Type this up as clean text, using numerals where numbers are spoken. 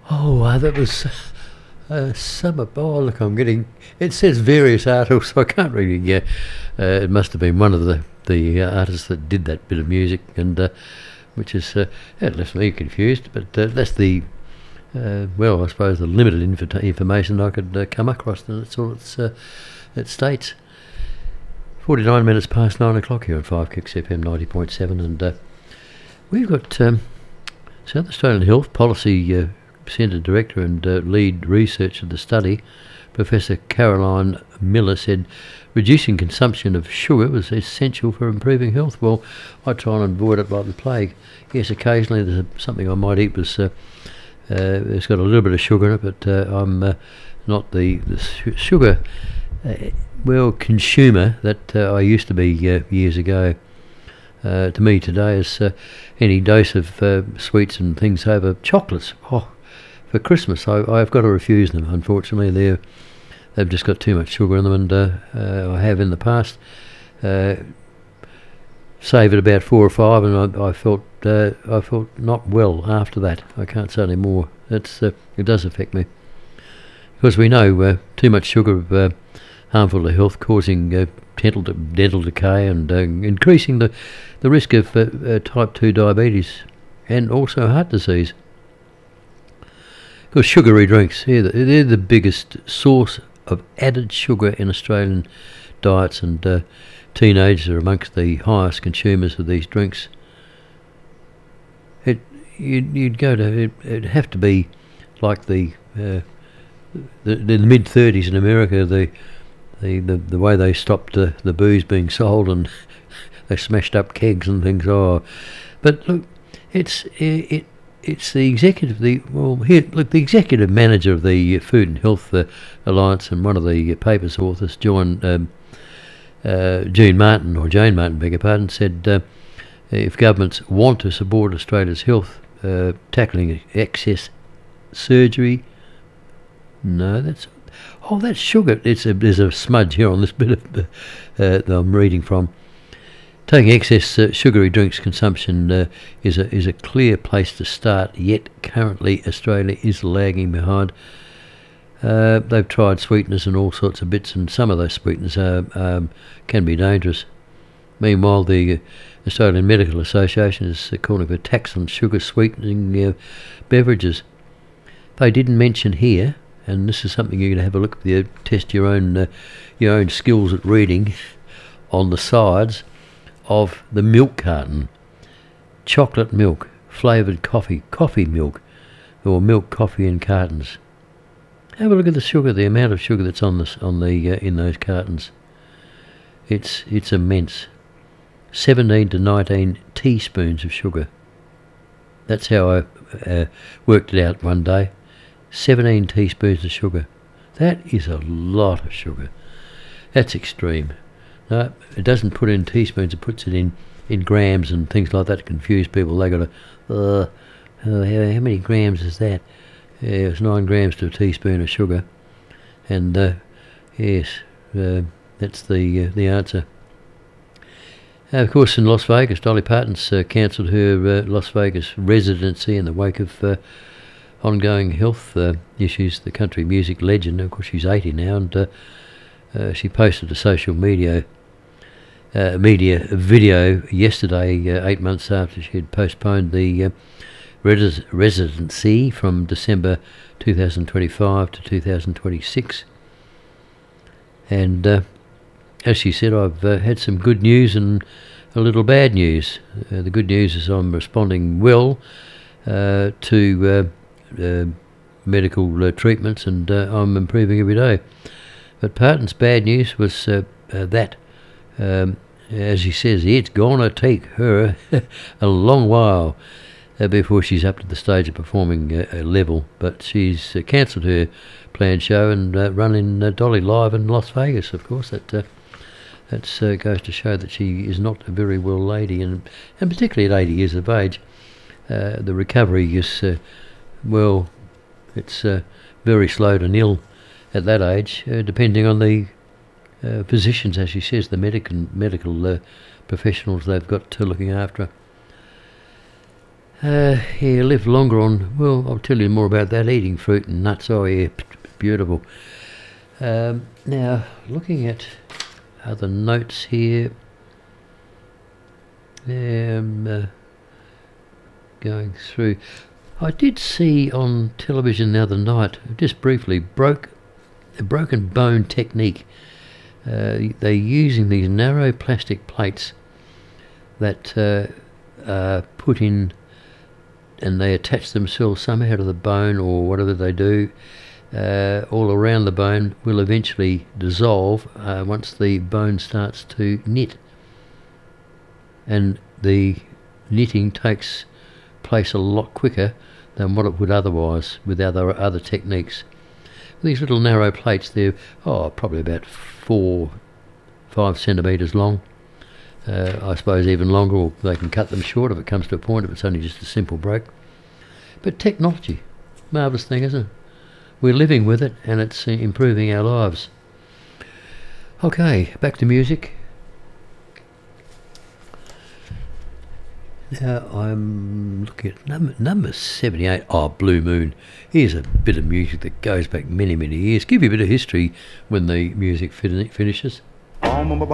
Oh, that was summer. Oh, look, I'm getting. It says various artists, so I can't really. Yeah, it must have been one of the artists that did that bit of music, and which is it left me confused. But that's the well, I suppose the limited information I could come across, and that's all it states. 49 minutes past 9 o'clock here on 5 Kicks FM 90.7, and we've got South Australian Health Policy Centre Director and lead researcher of the study, Professor Caroline Miller, said reducing consumption of sugar was essential for improving health. Well, I try and avoid it like the plague. Yes, occasionally there's something I might eat it's got a little bit of sugar in it, but I'm not the sugar consumer that I used to be years ago. To me today is any dose of sweets and things over chocolates. Oh, for Christmas I've got to refuse them. Unfortunately, they've just got too much sugar in them, and I have in the past savoured about 4 or 5, and I felt not well after that. I can't say any more. It does affect me, because we know too much sugar harmful to health, causing dental decay and increasing the risk of type 2 diabetes and also heart disease. Because sugary drinks, they're the biggest source of added sugar in Australian diets, and teenagers are amongst the highest consumers of these drinks. It'd have to be like the mid-30s in America, the way they stopped the booze being sold, and they smashed up kegs and things. Oh, but look, it's the executive. The executive manager of the Food and Health Alliance and one of the paper's authors, Jane Martin, beg your pardon, said if governments want to support Australia's health, tackling excess surgery. No, that's sugar. There's a smudge here on this bit of that I'm reading from. Taking excess sugary drinks consumption is a clear place to start, yet currently Australia is lagging behind. They've tried sweeteners and all sorts of bits, and some of those sweeteners can be dangerous. Meanwhile, the Australian Medical Association is calling for tax on sugar sweetening beverages. They didn't mention here, and this is something you're going to have a look at, test your own skills at reading, on the sides of the milk carton. Chocolate milk, flavoured coffee milk, or milk coffee in cartons. Have a look at the sugar, the amount of sugar that's in those cartons. It's immense. 17 to 19 teaspoons of sugar. That's how I worked it out one day. 17 teaspoons of sugar. That is a lot of sugar. That's extreme. No, it doesn't put in teaspoons, it puts it in grams and things like that to confuse people. They got to, how many grams is that? Yeah, it's 9 grams to a teaspoon of sugar. And yes, that's the answer. Of course, in Las Vegas, Dolly Parton's cancelled her Las Vegas residency in the wake of ongoing health issues. The country music legend, of course, she's 80 now, and she posted a social media video yesterday, 8 months after she had postponed the residency from December 2025 to 2026. And as she said, I've had some good news and a little bad news. The good news is I'm responding well to medical treatments, and I'm improving every day. But Parton's bad news was that, as he says, it's going to take her a long while before she's up to the stage of performing a level. But she's cancelled her planned show and running Dolly Live in Las Vegas, of course. That goes to show that she is not a very well lady, and particularly at 80 years of age, the recovery is, it's very slow to nil at that age, depending on the physicians, as she says, the medical professionals they've got looking after her. Yeah, live longer on, well, I'll tell you more about that, eating fruit and nuts. Oh yeah, beautiful. Now, looking at other notes here, going through, I did see on television the other night, just briefly, a broken bone technique. They're using these narrow plastic plates that are put in, and they attach themselves somehow to the bone or whatever they do, all around the bone, will eventually dissolve once the bone starts to knit. And the knitting takes place a lot quicker than what it would otherwise with other techniques. These little narrow plates, they're probably about 4-5 centimetres long. I suppose even longer, or they can cut them short if it comes to a point, if it's only just a simple break. But technology, marvellous thing, isn't it? We're living with it, and it's improving our lives. Okay, back to music. Now I'm looking at number 78. Oh, Blue Moon. Here's a bit of music that goes back many, many years. Give you a bit of history when the music finishes.